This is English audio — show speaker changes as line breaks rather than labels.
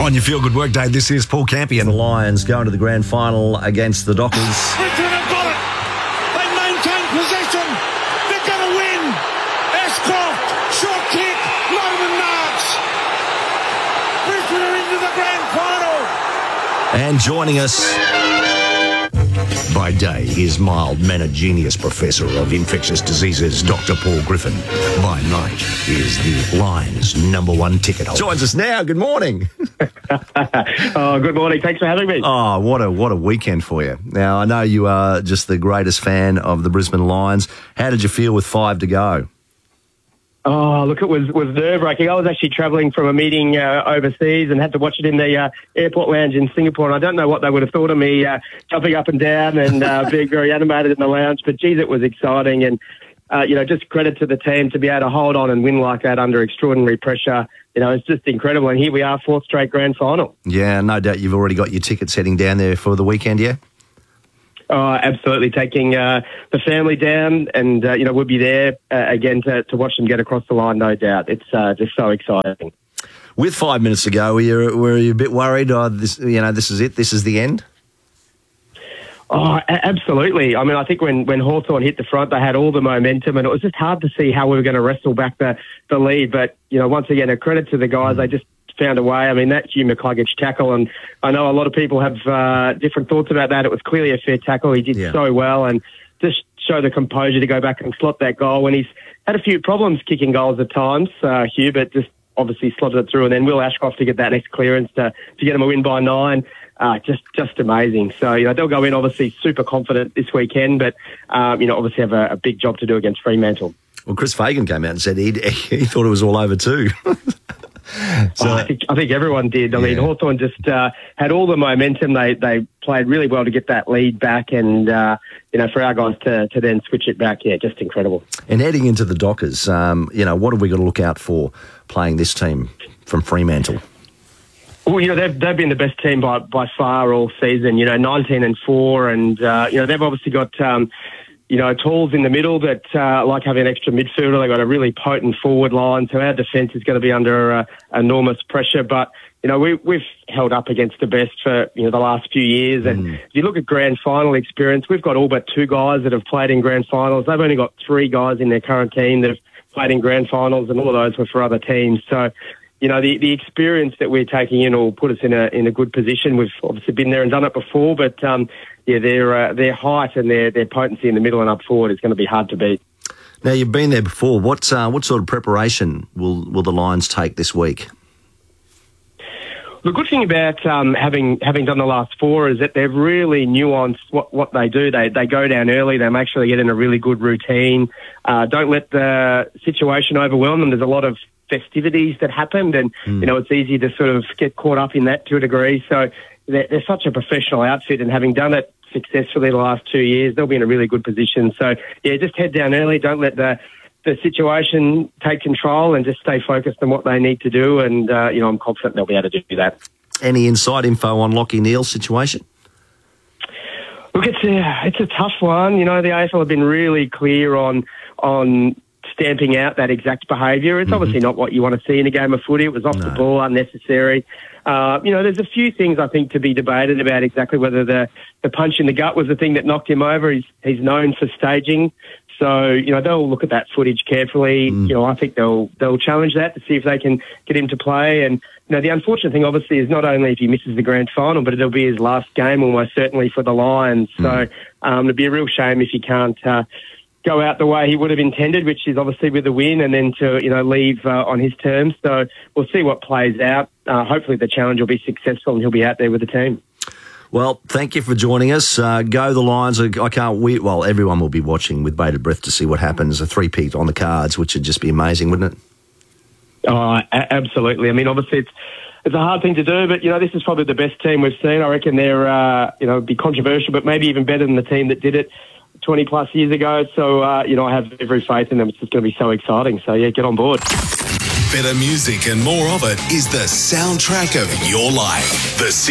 On your Feel Good Workday, this is Paul Campion.
The Lions going to the grand final against the Dockers.
Brisbane have got it. They maintain possession. They're going to win. Ashcroft, short kick, Logan marks. Brisbane are into the grand final.
And joining us
By day, his mild-mannered genius professor of infectious diseases, Dr. Paul Griffin. By night, is the Lions' #1 ticket holder.
joins us now. Good morning.
Oh, good morning. Thanks for having me.
Oh, what a weekend for you. Now, I know you are just the greatest fan of the Brisbane Lions. How did you feel with 5 to go?
Oh, look, it was nerve-wracking. I was actually travelling from a meeting overseas and had to watch it in the airport lounge in Singapore, and I don't know what they would have thought of me jumping up and down and being very animated in the lounge, but, geez, it was exciting. And, just credit to the team to be able to hold on and win like that under extraordinary pressure. It's just incredible. And here we are, 4th straight grand final.
Yeah, no doubt you've already got your tickets heading down there for the weekend, yeah?
Oh, absolutely. Taking the family down and, we'll be there again to watch them get across the line, no doubt. It's just so exciting.
With 5 minutes to go, were you a bit worried? This is it? This is the end?
Oh, absolutely. I mean, I think when Hawthorn hit the front, they had all the momentum, and it was just hard to see how we were going to wrestle back the lead. But, once again, a credit to the guys. They just found a way. I mean, that Hugh McCluggage tackle, and I know a lot of people have different thoughts about that. It was clearly a fair tackle. He did so well, and just show the composure to go back and slot that goal when he's had a few problems kicking goals at times, Hugh, but just obviously slotted it through. And then Will Ashcroft to get that next clearance to get him a win by 9. Just amazing. So, they'll go in obviously super confident this weekend, but, obviously have a big job to do against Fremantle.
Well, Chris Fagan came out and said he thought it was all over too.
So, I think everyone did. I mean, Hawthorn just had all the momentum. They played really well to get that lead back, and for our guys to then switch it back, just incredible.
And heading into the Dockers, what have we got to look out for playing this team from Fremantle?
Well, they've been the best team by far all season. 19-4, and they've obviously got tools in the middle that like having an extra midfielder. They've got a really potent forward line, so our defence is going to be under enormous pressure. But, we've held up against the best for, the last few years. And if you look at grand final experience, we've got all but 2 guys that have played in grand finals. They've only got 3 guys in their current team that have played in grand finals, and all of those were for other teams. So, the experience that we're taking in will put us in a good position. We've obviously been there and done it before, but their height and their potency in the middle and up forward is going to be hard to beat.
Now, you've been there before. What sort of preparation will the Lions take this week?
The good thing about having done the last 4 is that they've really nuanced what they do. They go down early. They make sure they get in a really good routine. Don't let the situation overwhelm them. There's a lot of festivities that happened, and it's easy to sort of get caught up in that to a degree. So they're such a professional outfit, and having done it successfully the last 2 years, they'll be in a really good position. So just head down early. Don't let the situation take control, and just stay focused on what they need to do. And I'm confident they'll be able to do that.
Any inside info on Lachie Neale's situation?
Look, it's a tough one. The AFL have been really clear on stamping out that exact behaviour. It's obviously not what you want to see in a game of footy. It was off the ball, unnecessary. There's a few things I think to be debated about exactly whether the punch in the gut was the thing that knocked him over. He's known for staging. So, they'll look at that footage carefully. I think they'll challenge that to see if they can get him to play. And, the unfortunate thing, obviously, is not only if he misses the grand final, but it'll be his last game almost certainly for the Lions. So, it'd be a real shame if he can't go out the way he would have intended, which is obviously with a win, and then to, leave on his terms. So we'll see what plays out. Hopefully the challenge will be successful and he'll be out there with the team.
Well, thank you for joining us. Go the Lions. I can't wait. Well, everyone will be watching with bated breath to see what happens. A 3-peat on the cards, which would just be amazing, wouldn't it?
Oh, absolutely. I mean, obviously it's a hard thing to do, but, this is probably the best team we've seen. I reckon they're, be controversial, but maybe even better than the team that did it 20 plus years ago. So, I have every faith in them. It's just going to be so exciting. So, get on board.
Better music and more of it is the soundtrack of your life. The